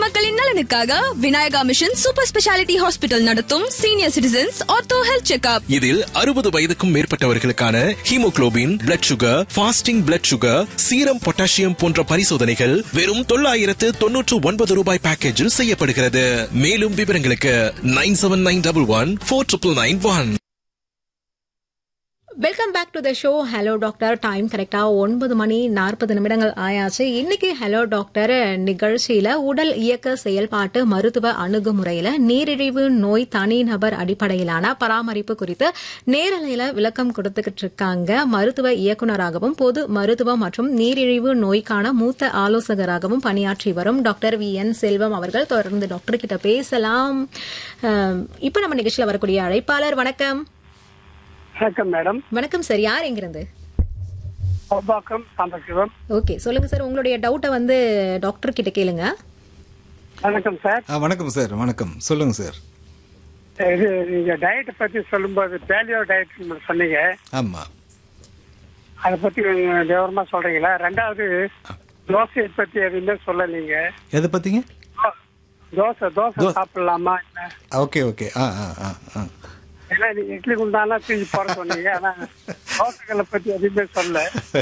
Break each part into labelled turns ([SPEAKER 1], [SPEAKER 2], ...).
[SPEAKER 1] பொதுமக்களின் நலனுக்காக Vinayaka mission super speciality hospital நடத்தும் senior citizens ortho health checkup.
[SPEAKER 2] இதில் 60 வயதுக்கும் மேற்பட்டவர்களுக்கான haemoglobin, blood sugar, fasting blood sugar, serum potassium போன்ற பரிசோதனைகள் வெறும் 999 ரூபாய் பேக்கேஜில் செய்யப்படுகிறது. மேலும் விவரங்களுக்கு 9791149991.
[SPEAKER 3] Welcome back to the show hello doctor. Time கரெக்டா 9:40 ஆயாச்சு. இன்னைக்கு ஹலோ டாக்டர் நிகழ்ச்சியில உடல் இயக்க செயல்பாட்டு மருத்துவ அணுகுமுறையில நீரிழிவு நோய் தனிநபர் அடிப்படையிலான பராமரிப்பு குறித்து நேரலையில விளக்கம் கொடுத்துக்கிட்டு இருக்காங்க. மருத்துவ இயக்குநராகவும் பொது மருத்துவம் மற்றும் நீரிழிவு நோய்க்கான மூத்த ஆலோசகராகவும் பணியாற்றி வரும் டாக்டர் VN செல்வம் அவர்கள். தொடர்ந்து டாக்டர் கிட்ட பேசலாம். இப்ப நம்ம நிகழ்ச்சியில வரக்கூடிய அழைப்பாளர். வணக்கம்.
[SPEAKER 4] வணக்கம் மேடம்.
[SPEAKER 3] வணக்கம் சார். யார் எங்கிருந்து?
[SPEAKER 4] சாம்பசிவம்.
[SPEAKER 3] ஓகே, சொல்லுங்க சார். உங்களுடைய டவுட்டை டாக்டர் கிட்ட கேளுங்க.
[SPEAKER 4] வணக்கம் சார்.
[SPEAKER 5] வணக்கம் சார். வணக்கம், சொல்லுங்க சார்.
[SPEAKER 4] இது நீங்க டயட் பத்தி சொல்லும்போது பேலியோ டயட் சொன்னீங்க.
[SPEAKER 5] ஆமா,
[SPEAKER 4] அதை பத்தி விவரமா சொல்றீங்களா? ரெண்டாவது தோசை பத்தி எதுவுமே சொல்லலீங்க.
[SPEAKER 5] எதை பத்திங்க?
[SPEAKER 4] தோசை சாப்பிடலாமா?
[SPEAKER 5] Okay okay.
[SPEAKER 4] ஏன்னா நீங்க இட்லி குண்டானா தூக்கி போட சொன்னீங்க. ஆனா தோசைகளை பத்தி எதுவுமே சொல்ல.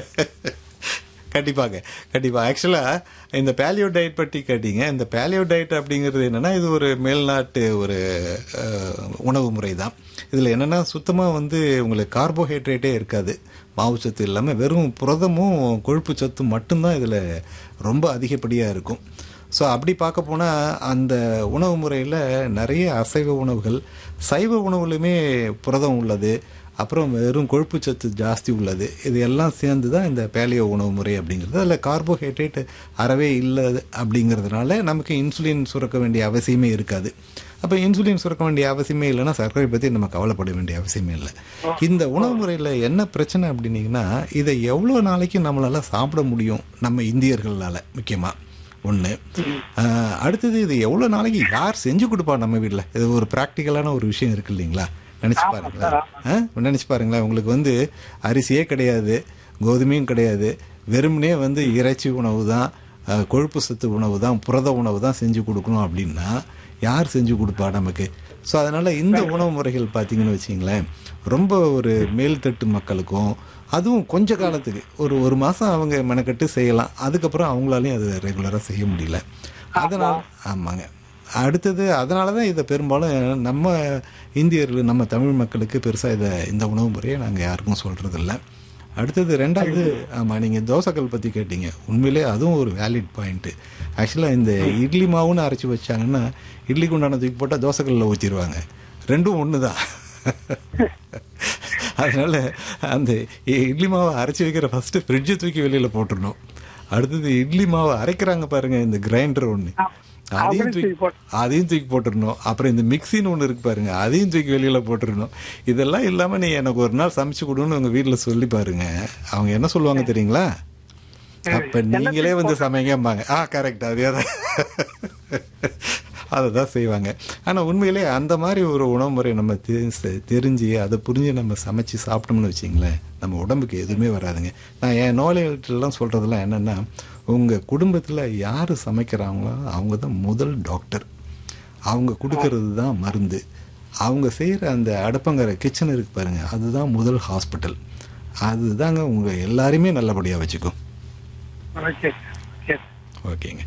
[SPEAKER 5] கண்டிப்பாக. ஆக்சுவலா இந்த பேலியோ டயட் பற்றி கேட்டீங்க. இந்த பேலியோ டயட் அப்படிங்கிறது என்னன்னா, இது ஒரு மேல்நாட்டு ஒரு உணவு முறை தான். இதில் என்னன்னா, சுத்தமாக உங்களுக்கு கார்போஹைட்ரேட்டே இருக்காது. மாவுச்சத்து இல்லாமல் வெறும் புரதமும் கொழுப்பு சத்தும் மட்டும்தான் இதில் ரொம்ப அதிகப்படியாக இருக்கும். ஸோ அப்படி பார்க்க போனால் அந்த உணவு முறையில் நிறைய அசைவ உணவுகள், சைவ உணவுலையுமே புரதம் உள்ளது, அப்புறம் வெறும் கொழுப்பு சத்து ஜாஸ்தி உள்ளது. இது எல்லாம் சேர்ந்து தான் இந்த பேலியோ உணவு முறை அப்படிங்கிறது. அதில் கார்போஹைட்ரேட் அறவே இல்லை அப்படிங்கிறதுனால நமக்கு இன்சுலின் சுரக்க வேண்டிய அவசியமே இருக்காது. அப்போ இன்சுலின் சுரக்க வேண்டிய அவசியமே இல்லைன்னா சர்க்கரை பற்றி நம்ம கவலைப்பட வேண்டிய அவசியமே இல்லை. இந்த உணவு முறையில் என்ன பிரச்சனை அப்படின்னீங்கன்னா, இதை எவ்வளோ நாளைக்கு நம்மளால சாப்பிட முடியும் நம்ம இந்தியர்களால், முக்கியமாக ஒன்று. அடுத்தது, இது எவ்வளோ நாளைக்கு யார் செஞ்சு கொடுப்பா நம்ம வீட்டில்? இது ஒரு ப்ராக்டிக்கலான ஒரு விஷயம் இருக்கு இல்லைங்களா? நினச்சி பாருங்களேன். உங்களுக்கு அரிசியே கிடையாது, கோதுமையும் கிடையாது, வெறுமனே இறைச்சி உணவு தான், கொழுப்பு சத்து உணவு தான், புரத உணவு தான் செஞ்சு கொடுக்கணும் அப்படின்னா யார் செஞ்சு கொடுப்பா நமக்கு? ஸோ அதனால் இந்த உணவு முறைகள் பார்த்தீங்கன்னு வச்சிங்களேன், ரொம்ப ஒரு மேல்தட்டு மக்களுக்கும், அதுவும் கொஞ்ச காலத்துக்கு ஒரு மாதம் அவங்க மெனக்கட்டு செய்யலாம். அதுக்கப்புறம் அவங்களாலையும் அது ரெகுலராக செய்ய முடியல. அதனால் ஆமாங்க. அடுத்தது, அதனால தான் இதை பெரும்பாலும் நம்ம இந்தியர்கள், நம்ம தமிழ் மக்களுக்கு பெருசாக இந்த உணவு முறையை நாங்கள் யாருக்கும் சொல்கிறதில்ல. அடுத்தது, ரெண்டாவது, ஆமாம், நீங்கள் தோசைக்கல் பற்றி கேட்டீங்க. உண்மையிலே அதுவும் ஒரு வேலிட் பாயிண்ட்டு. ஆக்சுவலாக இந்த இட்லி மாவுன்னு அரைச்சி வச்சாங்கன்னா இட்லிக்கு உண்டான தூக்கி போட்டால் தோசைக்கல்லில் ஊற்றிடுவாங்க. ரெண்டும் ஒன்று தான். அதனால் அந்த இட்லி மாவை அரைச்சி வைக்கிற ஃபஸ்ட்டு ஃப்ரிட்ஜை தூக்கி வெளியில் போட்டுடணும். அடுத்தது, இட்லி மாவை அரைக்கிறாங்க பாருங்கள், இந்த கிரைண்டர் ஒன்று, அதையும் தூக்கி போட்டுடணும். அப்புறம் இந்த மிக்சின்னு ஒன்று இருக்கு பாருங்க, அதையும் தூக்கி வெளியில் போட்டுடணும். இதெல்லாம் இல்லாமல் நீ எனக்கு ஒரு நாள் சமைச்சு கொடுன்னு உங்கள் வீட்டில் சொல்லி பாருங்க, அவங்க என்ன சொல்லுவாங்க தெரியுங்களா? அப்போ நீங்களே சமைங்கம்பாங்க. கரெக்ட், அதே தான், அதை தான் செய்வாங்க. ஆனால் உண்மையிலே அந்த மாதிரி ஒரு உணவு முறை நம்ம தெரிஞ்சு அதை புரிஞ்சு நம்ம சமைச்சு சாப்பிட்டோம்னு வச்சிங்களேன், நம்ம உடம்புக்கு எதுவுமே வராதுங்க. நான் என் நோயாளிகள்லாம் சொல்கிறதெல்லாம் என்னென்னா, உங்கள் குடும்பத்தில் யார் சமைக்கிறாங்களோ அவங்க தான் முதல் டாக்டர். அவங்க கொடுக்கறது தான் மருந்து. அவங்க செய்கிற அந்த அடுப்பங்கிற கிச்சன் இருக்கு பாருங்கள், அதுதான் முதல் ஹாஸ்பிட்டல். அதுதாங்க உங்கள் எல்லாரையுமே நல்லபடியாக வச்சுக்கும். ஓகேங்க.